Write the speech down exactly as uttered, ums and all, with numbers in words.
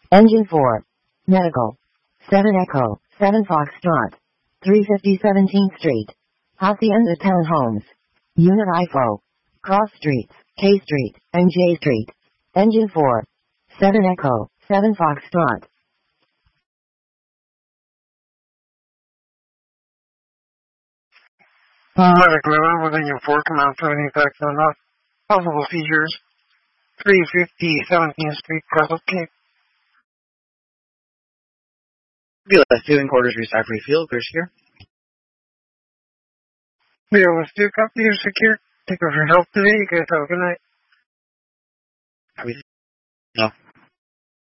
Engine four. Medical. seven Echo, seven Foxtrot. three fifty seventeenth Street. Hacienda Townhomes. Unit I F O. Cross Streets, K Street, and J Street. Engine four. seven Echo, seven Foxtrot. Medical eleven with engine four, command seventy facts on off. Possible seizures. three fifty seventeenth Street, Castle Cape. B L S two in quarters, restart free field, clear secure. B L S two, copy, you're secure. Thank you for your help today. You guys have a good night. Copy.